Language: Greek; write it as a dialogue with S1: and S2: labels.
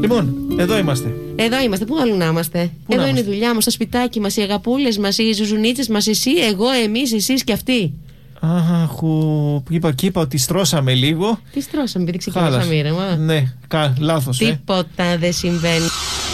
S1: Λοιπόν, εδώ είμαστε.
S2: Εδώ είμαστε. Πού αλλού να είμαστε? Εδώ είναι η δουλειά μας, το σπιτάκι μας, οι αγαπούλες μας, οι ζουζουνίτσες μας, εσύ, εγώ, εμείς, εσείς και αυτοί.
S1: Είπα ότι στρώσαμε λίγο.
S2: Τι στρώσαμε, επειδή ξεκινήσαμε ήρεμα.
S1: Ναι, λάθος.
S2: Τίποτα δεν συμβαίνει.